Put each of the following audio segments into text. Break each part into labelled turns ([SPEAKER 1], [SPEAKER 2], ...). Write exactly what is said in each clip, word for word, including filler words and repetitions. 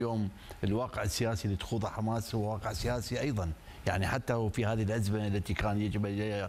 [SPEAKER 1] اليوم الواقع السياسي اللي تخوضه حماس هو واقع سياسي ايضا، يعني حتى في هذه الازمه التي كان يجب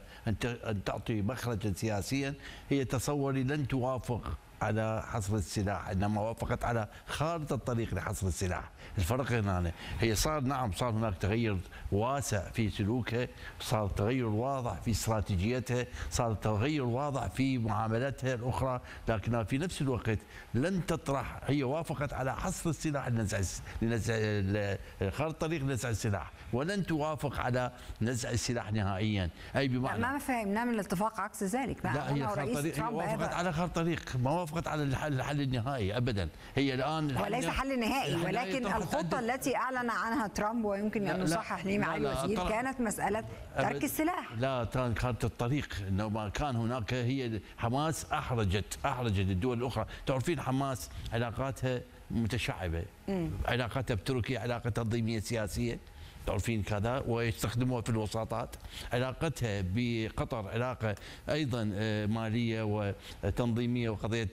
[SPEAKER 1] ان تعطي مخرجا سياسيا، هي تصوري لن توافق على حصر السلاح، انما وافقت على خارطه الطريق لحصر السلاح. الفرق هنا هي صار نعم صار هناك تغير واسع في سلوكها، صار تغير واضح في استراتيجيتها، صار تغير واضح في معاملاتها الاخرى، لكنها في نفس الوقت لن تطرح، هي وافقت على حصر السلاح لنزع لنزع خارطه الطريق لنزع السلاح، ولن توافق على نزع السلاح نهائيا، اي بمعنى
[SPEAKER 2] ما فهمنا من الاتفاق عكس ذلك.
[SPEAKER 1] لا هي خارطه طريق، هي وافقت على خارطه طريق، ما وافقت على الحل, الحل النهائي ابدا. هي الان
[SPEAKER 2] وليس حل نهائي، ولكن الخطه التي اعلن عنها ترامب ويمكن ان يصحح لي معالي الوزير كانت مساله ترك السلاح.
[SPEAKER 1] لا كانت خارطه الطريق، انه ما كان هناك، هي حماس احرجت احرجت الدول الاخرى. تعرفين حماس علاقاتها متشعبه، مم. علاقتها بتركيا علاقه تنظيميه سياسيه، تعرفين كذا، ويستخدموها في الوساطات. علاقتها بقطر علاقه ايضا ماليه وتنظيميه وقضيه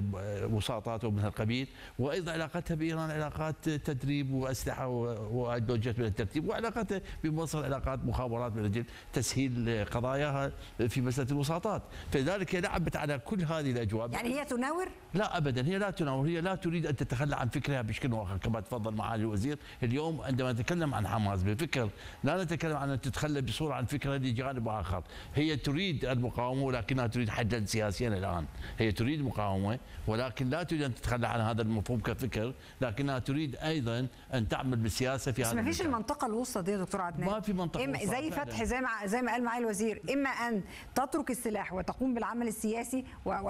[SPEAKER 1] وساطات ومن هالقبيل، وايضا علاقتها بايران علاقات تدريب واسلحه وايديولوجيات من الترتيب، وعلاقتها بمصر علاقات مخابرات من اجل تسهيل قضاياها في مساله الوساطات، فلذلك هي لعبت على كل هذه الاجواء.
[SPEAKER 2] يعني هي تناور؟
[SPEAKER 1] لا ابدا، هي لا تناور، هي لا تريد ان تتخلى عن فكرها بشكل اخر كما تفضل معالي الوزير. اليوم عندما نتكلم عن حماس بالفكر لا نتكلم عن ان تتخلى بصوره عن فكره لجانب اخر، هي تريد المقاومه ولكنها تريد حلا سياسيا الان، هي تريد مقاومه ولكن لا تريد ان تتخلى عن هذا المفهوم كفكر، لكنها تريد ايضا ان تعمل بالسياسه في هذا.
[SPEAKER 2] بس ما فيش المنطقه الوسطى دي يا دكتور عدنان،
[SPEAKER 1] ما في منطقه وسطى
[SPEAKER 2] زي فتح، زي ما زي ما قال معالي الوزير، اما ان تترك السلاح وتقوم بالعمل السياسي و و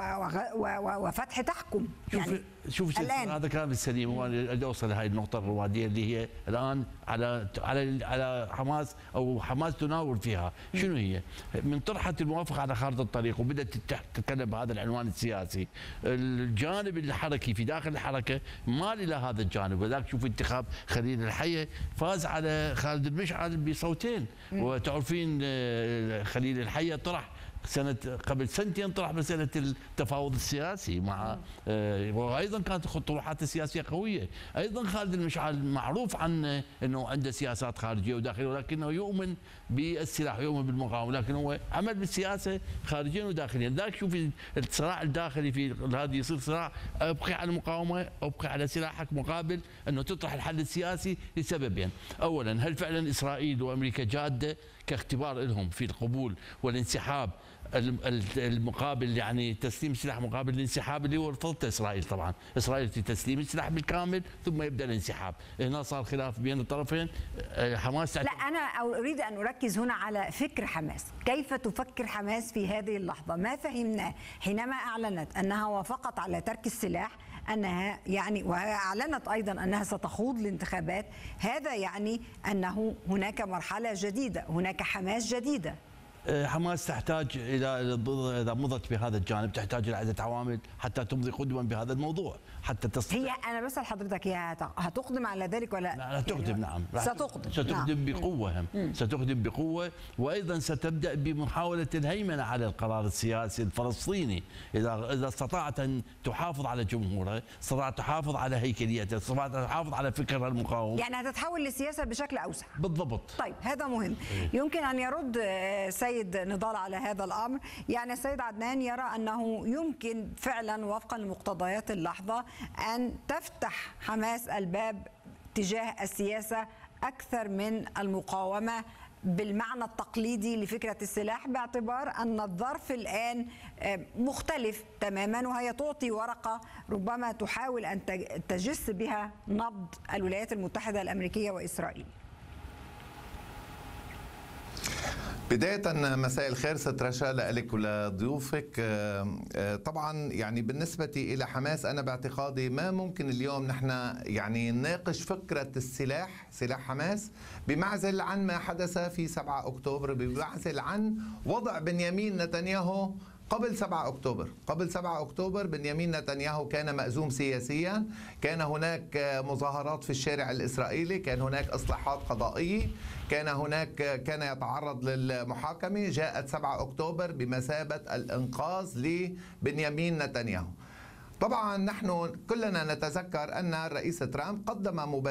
[SPEAKER 2] و وفتح تحكم. يعني
[SPEAKER 1] شوف هذا كلام السليم، وانا اوصل لهي النقطه الرواديه اللي هي الان على على على حماس او حماس تناور فيها. شنو هي؟ من طرحت الموافقه على خارطه الطريق وبدات تتكلم بهذا العنوان السياسي، الجانب الحركي في داخل الحركه مال الى هذا الجانب، ولذلك شوف انتخاب خليل الحيه فاز على خالد المشعل بصوتين، وتعرفين خليل الحيه طرح سنة قبل سنتين طرح مسألة التفاوض السياسي مع آه وايضا كانت طروحات السياسية قوية، ايضا خالد المشعل معروف عنه انه عنده سياسات خارجية وداخلية، ولكنه يؤمن بالسلاح ويؤمن بالمقاومة، لكن هو عمل بالسياسة خارجيا وداخليا. لذلك شوفي الصراع الداخلي في هذا يصير صراع، ابقي على المقاومة ابقي على سلاحك مقابل انه تطرح الحل السياسي لسببين، اولا هل فعلا اسرائيل وامريكا جادة كاختبار لهم في القبول والانسحاب المقابل، يعني تسليم سلاح مقابل الانسحاب اللي هو رفضته اسرائيل. طبعا اسرائيل في تسليم السلاح بالكامل ثم يبدا الانسحاب، هنا صار خلاف بين الطرفين. حماس
[SPEAKER 2] لا انا اريد ان اركز هنا على فكر حماس، كيف تفكر حماس في هذه اللحظه؟ ما فهمناه حينما اعلنت انها وافقت على ترك السلاح، انها يعني واعلنت ايضا انها ستخوض الانتخابات، هذا يعني انه هناك مرحله جديده، هناك حماس جديده.
[SPEAKER 1] حماس تحتاج الى اذا مضت بهذا الجانب تحتاج الى عده عوامل حتى تمضي قدما بهذا الموضوع، حتى تستطيع.
[SPEAKER 2] هي انا بسال حضرتك، هي هتقدم على ذلك ولا
[SPEAKER 1] لا؟ تقدم يعني نعم،
[SPEAKER 2] ستقدم
[SPEAKER 1] ستقدم
[SPEAKER 2] نعم.
[SPEAKER 1] بقوه هم. مم. ستقدم بقوه، وايضا ستبدا بمحاوله الهيمنه على القرار السياسي الفلسطيني، اذا اذا استطاعت ان تحافظ على جمهورها، استطاعت تحافظ على هيكليتها، استطاعت تحافظ على فكرها المقاوم،
[SPEAKER 2] يعني هتتحول للسياسه بشكل اوسع.
[SPEAKER 1] بالضبط.
[SPEAKER 2] طيب هذا مهم. إيه؟ يمكن ان يرد سيد نضال على هذا الامر، يعني السيد عدنان يرى انه يمكن فعلا وفقا لمقتضيات اللحظه ان تفتح حماس الباب تجاه السياسه اكثر من المقاومه بالمعنى التقليدي لفكره السلاح، باعتبار ان الظرف الان مختلف تماما، وهي تعطي ورقه ربما تحاول ان تجس بها نبض الولايات المتحده الامريكيه واسرائيل.
[SPEAKER 3] بداية مساء الخير ست رشا لك ولضيوفك. طبعا يعني بالنسبة إلى حماس أنا باعتقادي ما ممكن اليوم نحن يعني نناقش فكرة السلاح، سلاح حماس، بمعزل عن ما حدث في سبعة أكتوبر، بمعزل عن وضع بنيامين نتنياهو قبل سبعة أكتوبر. قبل سبعة أكتوبر بنيامين نتنياهو كان مأزوم سياسيا، كان هناك مظاهرات في الشارع الإسرائيلي، كان هناك إصلاحات قضائية، كان هناك كان يتعرض للمحاكمة. جاءت سبعة أكتوبر بمثابة الإنقاذ لبنيامين نتنياهو. طبعا نحن كلنا نتذكر أن الرئيس ترامب قدم مبادرة